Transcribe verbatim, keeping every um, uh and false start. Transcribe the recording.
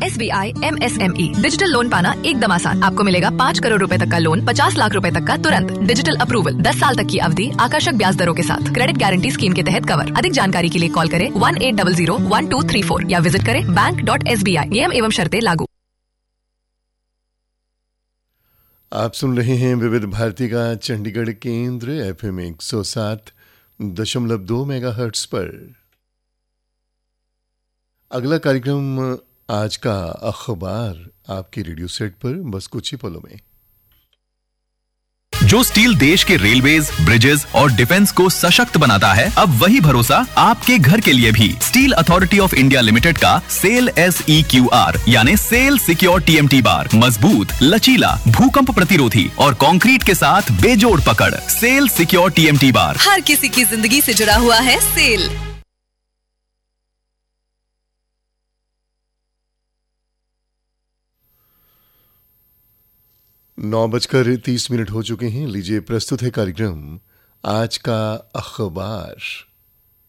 S B I am S M E digital loan पाना एकदम आसान। आपको मिलेगा पाँच करोड़ रुपए तक का लोन, पचास लाख रुपए तक का तुरंत, डिजिटल अप्रूवल, दस साल तक की अवधि, आकर्षक ब्याज दरों के साथ, क्रेडिट गारंटी स्कीम के तहत कवर। अधिक जानकारी के लिए कॉल करें one eight double zero one two three four या विजिट करें bank dot S B I. नियम एवं शर्तें लागू। आप सुन रहे हैं विविध भारती का चंडीगढ़ केंद्र एफ एम एक सौ सात दशमलव दो मेगा हर्ट्स पर। अगला कार्यक्रम आज का अखबार आपके रेडियो सेट पर बस कुछ ही पलों में। जो स्टील देश के रेलवेज, ब्रिजेस और डिफेंस को सशक्त बनाता है, अब वही भरोसा आपके घर के लिए भी। Steel authority of India limited का cell S E Q R यानी cell secure T M T bar मजबूत, लचीला, भूकंप प्रतिरोधी और कंक्रीट के साथ बेजोड़ पकड़। Cell secure T M T bar हर किसी की जिंदगी से जुड़ा हुआ है। सेल। नौ बजकर तीस मिनट हो चुके हैं। लीजिए प्रस्तुत है कार्यक्रम आज का अखबार।